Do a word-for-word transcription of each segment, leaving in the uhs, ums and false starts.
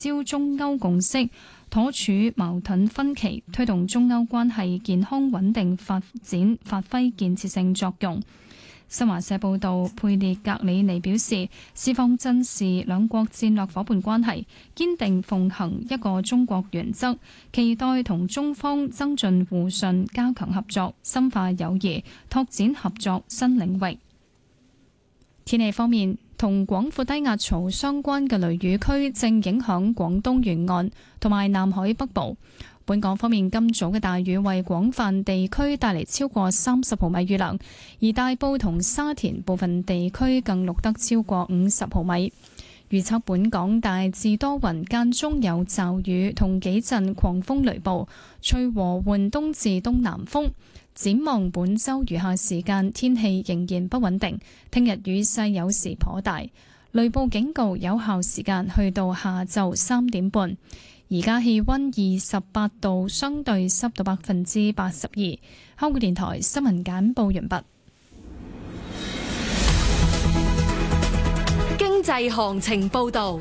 朝中歐共識，妥處矛盾分歧，推動中歐關係健康穩定發展，發揮建設性作用。新華社報道，佩列格里尼表示，釋放珍視兩國戰略夥伴關係，堅定奉行一個中國原則，期待同中方增進互信，加強合作，深化友誼，拓展合作新領域。天氣方面，同廣闊低壓槽相關嘅雷雨區正影響廣東沿岸同埋南海北部。本港方面，今早嘅大雨為廣泛地區帶嚟超過三十毫米雨量，而大埔同沙田部分地區更錄得超過五十毫米。預測本港大致多雲，間中有驟雨同幾陣狂風雷暴，吹和緩東至東南風。展望本週餘下時間，天氣仍然不穩定。聽日雨勢有時頗大，雷暴警告有效時間去到下晝三點半。而家氣溫二十八度，相對濕度百分之八十二。香港電台新聞簡報完畢。 經濟行情報道。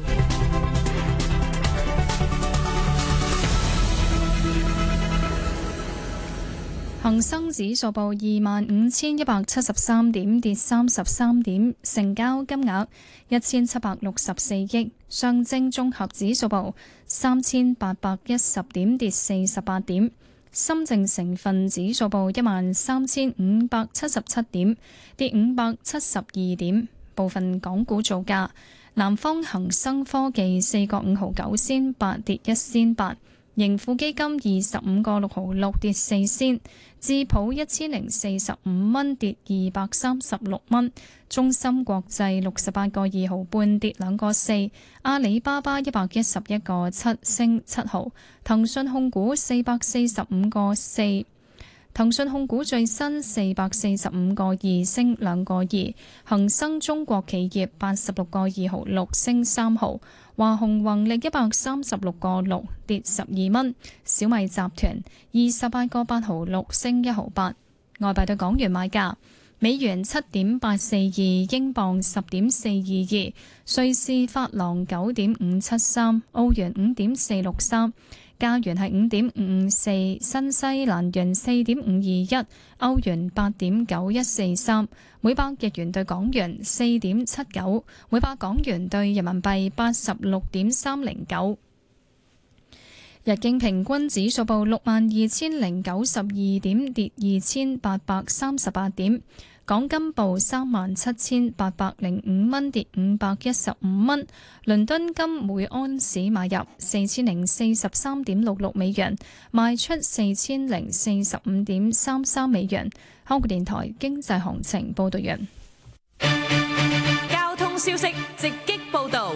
恒生指數報二萬五千一百七十三點，跌三十三點，成交金額一千七百六十四億。上證綜合指數報三千八百一十點，跌四十八點。深證成分指數報一萬三千五百七十七點，跌五百七十二點。部分港股造價：南方恒生科技四個五毫九仙八，跌一仙八。盈富基金二十五個六毫六，跌四仙，智普一千零四十五蚊，跌二百三十六蚊，中芯國際六十八個二毫半，跌兩個四，阿里巴巴一百一十一個七，升七毫，騰訊控股四百四十五個四，騰訊控股最新四百四十五個二，升兩個二，恒生中國企業八十六個二毫六，升三毫。華虹宏力一百三十六個六，跌十二蚊，小米集團二十八個八毫六，升一毫八。外幣對港元買價：美元七點八四二，英鎊十點四二二，瑞士法郎九點五七三，澳元五點四六三，加元係五點五五四，新西蘭元四點五二一，歐元八點九一四三，每百日元對港元四點七九，每百港元對人民幣八十六點三零九。日經平均指數報六萬二千零九十二點，跌二千八百三十八點。港金報三萬七千八百零五蚊，跌五百一十五蚊。倫敦金每安士買入四千零四十三點六六美元，賣出四千零四十五點三三美元。香港電台經濟行情報道完。 交通消息直擊報道。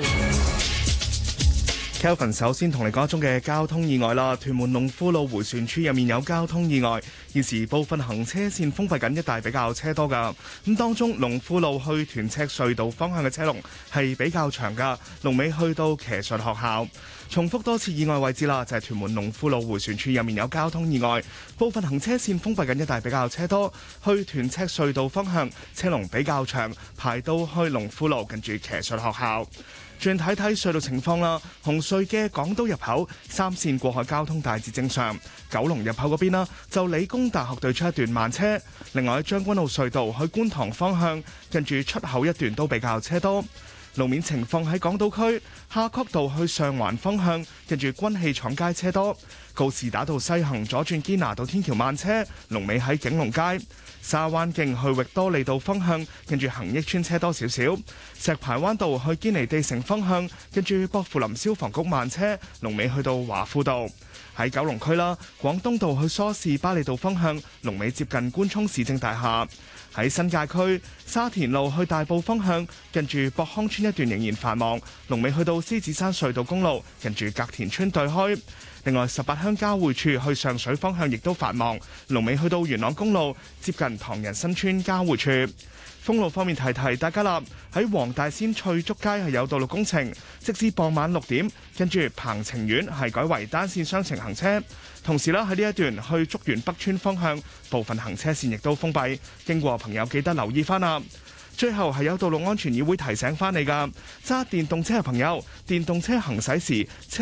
Kelvin 首先同你講一宗嘅交通意外啦，屯門龍富路迴旋處入面有交通意外，現時部分行車線封閉緊，一帶比較車多噶。咁當中龍富路去屯赤隧道方向嘅車龍係比較長噶，龍尾去到騎術學校。重複多次意外位置啦，就係屯門龍富路迴旋處入面有交通意外，部分行車線封閉緊，一帶比較車多，去屯赤隧道方向車龍比較長，排到去龍富路近住騎術學校。轉睇睇隧道情況啦，紅隧嘅港島入口三線過海交通大致正常，九龍入口嗰邊啦，就理工大學對出一段慢車。另外喺將軍澳隧道去觀塘方向，近住出口一段都比較車多。路面情況喺港島區夏慤道去上環方向，近住軍器廠街車多；告士打道西行左轉堅拿道天橋慢車，龍尾喺景隆街；沙灣徑去域多利道方向，近住恒益邨車多少少；石排灣道去堅尼地城方向，近住薄扶林消防局慢車，龍尾去到華富道。喺九龍區啦，廣東道去梳士巴利道方向，龍尾接近官涌市政大廈。喺新界區沙田路去大埔方向，近住博康村一段仍然繁忙，龍尾去到獅子山隧道公路，近住隔田村對開。另外，十八鄉交匯處去上水方向亦都繁忙，龍尾去到元朗公路，接近唐人新村交匯處。封路方面提提大家啦，喺黃大仙翠竹街係有道路工程，直至傍晚六點，跟住鵬程苑係改為單線雙程行車。同時啦，喺呢一段去竹園北村方向部分行車線亦都封閉，經過朋友記得留意翻啦。 最後係有道路安全議會提醒翻你㗎，揸電動車嘅朋友，電動車行駛時，